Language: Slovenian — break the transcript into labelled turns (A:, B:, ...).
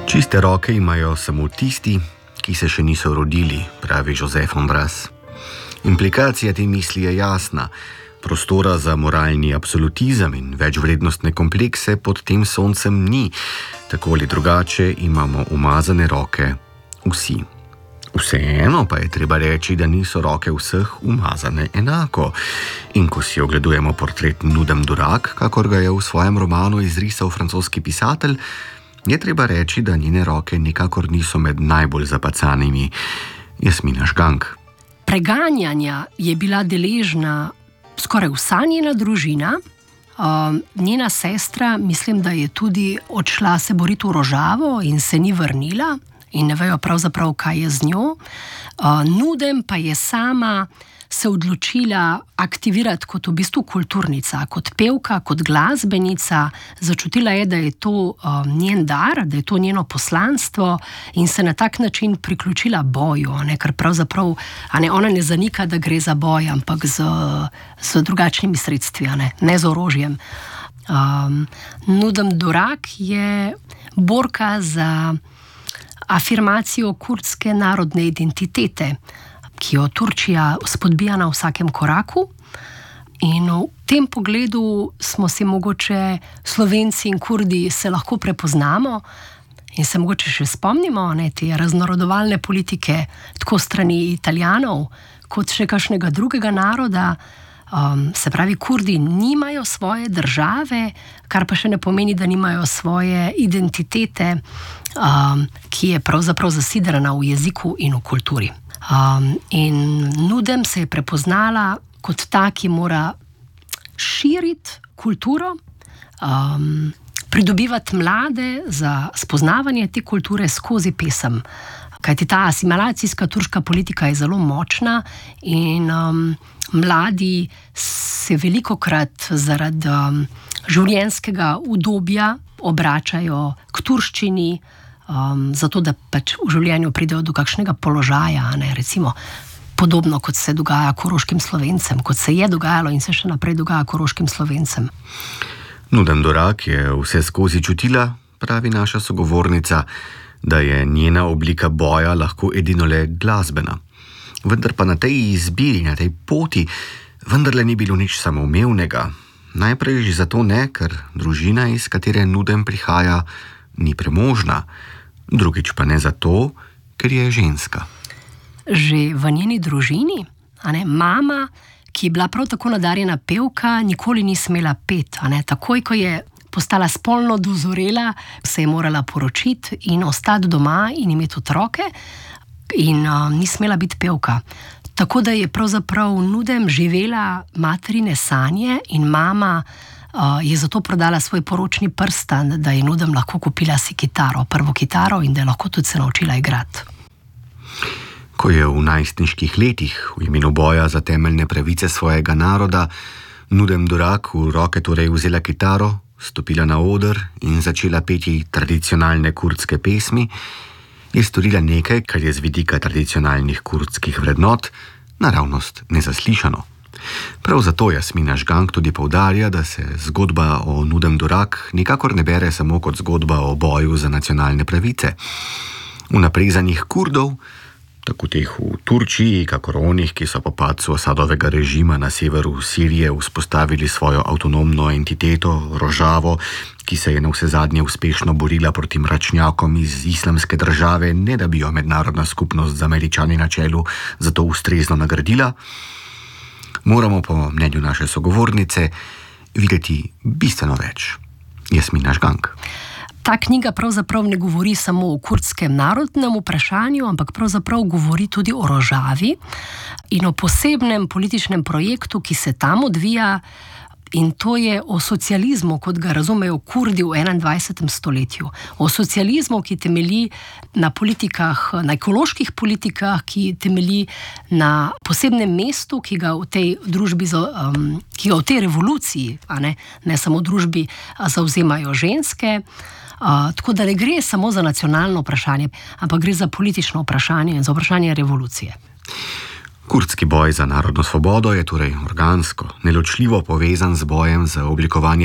A: Čiste roke imajo samo tisti, ki se še niso rodili, pravi Joseph Ambras. Implikacija te misli je jasna. Prostora za moralni absolutizem in večvrednostne komplekse pod tem soncem ni. Tako ali drugače imamo umazane roke vsi. Vseeno pa je treba reči, da niso roke vseh umazane enako. In ko si ogledujemo portret Nudem Durak, kakor ga je v svojem romanu izrisal francoski pisatelj, je treba reči, da njene roke nikakor niso med najbolj zapacanimi. Jasmina Žgank.
B: Preganjanja je bila deležna skoraj vsa njena družina. Njena sestra, mislim, da je tudi odšla se boriti v Rožavo in se ni vrnila in ne vejo pravzaprav, kaj je z njo. Nudem pa je sama se odločila aktivirati kot v bistvu kulturnica, kot pevka, kot glasbenica. Začutila je, da je to njen dar, da je to njeno poslanstvo in se na tak način priključila boju, ker pravzaprav ona ne zanika, da gre za boj, ampak z drugačnimi sredstvi, ne z orožjem. Nudem Durak je borka za afirmacijo kurdske narodne identitete, ki jo Turčija spodbija na vsakem koraku. In v tem pogledu smo si mogoče Slovenci in Kurdi se lahko prepoznamo in se mogoče še spomnimo te raznorodovalne politike tako strani Italijanov kot še kakšnega drugega naroda. Se pravi, Kurdi nimajo svoje države, kar pa še ne pomeni, da nimajo svoje identitete, ki je pravzaprav zasidrana v jeziku in v kulturi. In Nudem se je prepoznala kot ta, ki mora širiti kulturo, pridobivati mlade za spoznavanje te kulture skozi pesem. Kajti ta asimilacijska turška politika je zelo močna in mladi se velikokrat zaradi življenjskega udobja obračajo k turščini, zato da pač v življenju pridejo do kakšnega položaja, recimo podobno kot se dogaja koroškim Slovencem, kot se je dogajalo in se še naprej dogaja koroškim Slovencem.
A: Nudem Durak je vse skozi čutila, pravi naša sogovornica, da je njena oblika boja lahko edino le glasbena. Vendar pa na tej izbiri, na tej poti, vendarle ni bilo nič samoumevnega. Najprej že zato ne, ker družina, iz katere Nudem prihaja, ni premožna. Drugič pa ne zato, ker je ženska.
B: Že v njeni družini, mama, ki je bila prav tako nadarjena pevka, nikoli ni smela peti. Takoj, ko je postala spolno dozorela, se je morala poročiti in ostati doma in imeti otroke in ni smela biti pevka. Tako da je pravzaprav Nudem živela materine sanje in mama je zato prodala svoj poročni prstan, da je Nudem lahko kupila si kitaro, prvo kitaro, in da je lahko tudi se naučila igrati.
A: Ko je v najstniških letih v imenu boja za temeljne pravice svojega naroda Nudem Durak v roke torej vzela kitaro, stopila na oder in začela peti tradicionalne kurdske pesmi, je storila nekaj, kar je z vidika tradicionalnih kurdskih vrednot naravnost nezaslišano. Prav zato Jasmina Žgank tudi poudarja, da se zgodba o Nudem Durak nikakor ne bere samo kot zgodba o boju za nacionalne pravice. Vnaprezanih Kurdov, tako teh v Turčiji, kakor onih, ki so po padcu Asadovega režima na severu Sirije vzpostavili svojo avtonomno entiteto, Rožavo, ki se je navsezadnje uspešno borila proti mračnjakom iz Islamske države, ne da bi jo mednarodna skupnost z Američani na čelu zato ustrezno nagradila, moramo po mnenju naše sogovornice videti bistveno več. Jasmina Žgank.
B: Ta knjiga pravzaprav ne govori samo o kurdskem narodnem vprašanju, ampak pravzaprav govori tudi o Rožavi in o posebnem političnem projektu, ki se tam odvija, in to je o socializmu, kot ga razumejo Kurdi v 21. stoletju. O socializmu, ki temelji na politikah, na ekoloških politikah, ki temelji na posebnem mestu, ki ga v tej družbi, ki ga v tej revoluciji, ne samo družbi, zavzemajo ženske. Tako da ne gre samo za nacionalno vprašanje, ampak gre za politično vprašanje in za vprašanje revolucije.
A: Kurdski boj za narodno svobodo je torej organsko, neločljivo povezan z bojem za oblikovanje